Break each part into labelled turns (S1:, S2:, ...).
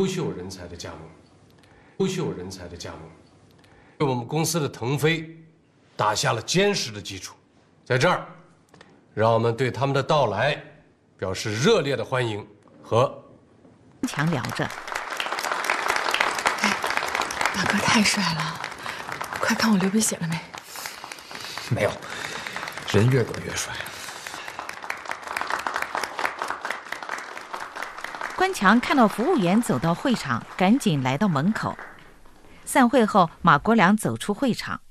S1: 优秀人才的加盟，优秀人才的加盟，为我们公司的腾飞打下了坚实的基础。在这儿，让我们对他们的到来表示热烈的欢迎和
S2: 强聊着。
S3: 大哥太帅了，快看我流鼻血了没？
S4: 没有，人越多越帅。
S2: 关强看到服务员走到会场，赶紧来到门口。散会后，马国良走出会场。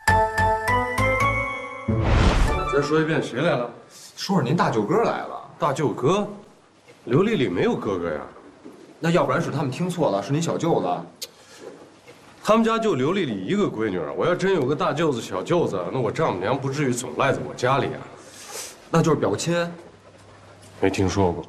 S1: 再说一遍，谁来了？
S4: 说是您大舅哥来了。
S1: 大舅哥？刘丽丽没有哥哥呀。
S4: 那要不然是他们听错了，是您小舅子。
S1: 他们家就刘丽丽一个闺女，我要真有个大舅子、小舅子，那我丈母娘不至于总赖在我家里啊。
S4: 那就是表亲。
S1: 没听说过。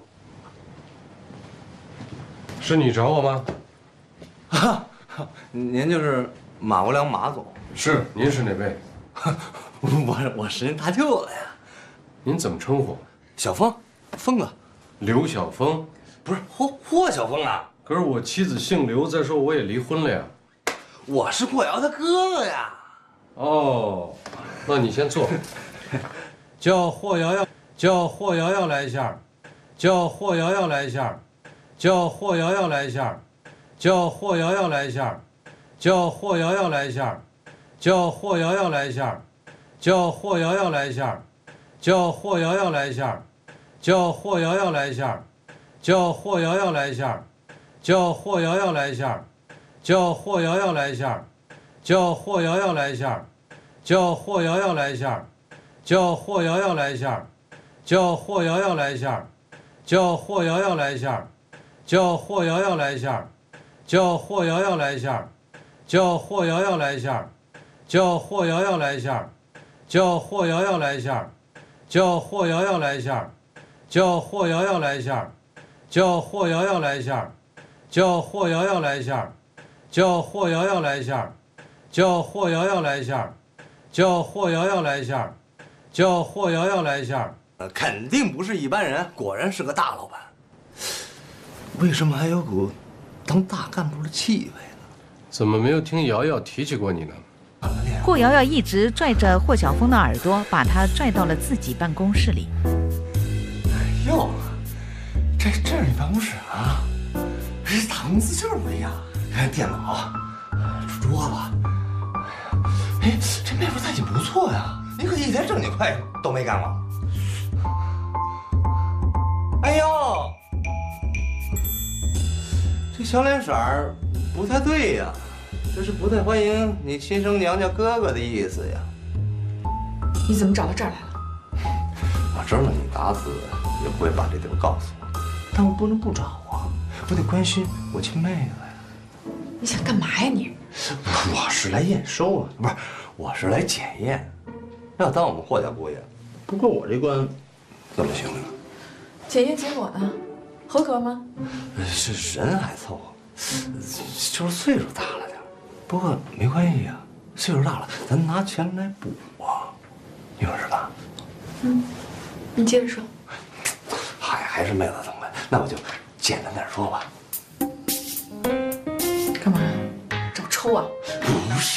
S1: 是你找我吗？
S5: 哈，您就是马国良马总。
S1: 是，您是哪位？
S5: 我是您大舅子呀。
S1: 您怎么称呼？
S5: 小峰，峰哥。
S1: 刘小峰。
S5: 不是霍小峰啊。
S1: 可是我妻子姓刘，再说我也离婚了呀。
S5: 我是霍瑶他哥哥呀。
S1: 哦，那你先坐。叫霍瑶瑶，叫霍瑶瑶来一下，叫霍瑶瑶来一下，叫霍瑶瑶来一下，叫霍瑶瑶来一下，叫霍瑶瑶来一下，叫霍瑶瑶来一下，叫霍瑶瑶来一下，叫霍瑶瑶来一下，叫霍瑶瑶来一下，叫霍瑶瑶来一下，叫霍瑶瑶来一下。叫霍瑶瑶来一下，叫霍瑶瑶来一下，叫霍瑶瑶来一下，叫霍瑶瑶来一下，叫霍瑶瑶来一下，叫霍瑶瑶来一下，叫霍瑶瑶来一下，叫霍瑶瑶来一下，叫霍瑶瑶来一下，叫霍瑶瑶来一下，叫霍瑶瑶来一下，叫霍瑶瑶来一下，叫霍瑶瑶来一下，叫霍瑶瑶来一下，叫霍瑶瑶来一下。叫霍瑶瑶来一下，叫霍瑶瑶来一下，叫霍瑶瑶来一下，叫霍瑶瑶来一下。
S5: 肯定不是一般人，果然是个大老板。为什么还有股当大干部的气味呢？
S1: 怎么没有听瑶瑶提起过你呢？
S2: 霍瑶瑶一直拽着霍小峰的耳朵，把他拽到了自己办公室里。
S5: 哟，这是你办公室啊？这大公司就是不一样。看电脑、桌子，哎，这妹夫太监不错呀！你可一点正经快都没干过。哎呦，这小脸色儿不太对呀，这是不太欢迎你亲生娘家哥哥的意思呀。
S3: 你怎么找到这儿来了？
S5: 我知道你打死也不会把这地儿告诉我，但我不能不找啊，我得关心我亲妹子呀。
S3: 你想干嘛呀你？
S5: 我是来验收啊，不是，我是来检验。要当我们霍家姑爷，不过我这关怎么行呢？
S3: 检验结果呢？合格吗？
S5: 是人还凑合，就是岁数大了点。不过没关系啊，岁数大了，咱拿钱来补啊，你说是吧？
S3: 嗯，你接着说。
S5: 还是妹子疼呗，那我就简单点说吧。
S3: 干嘛？找抽啊？
S5: 不是。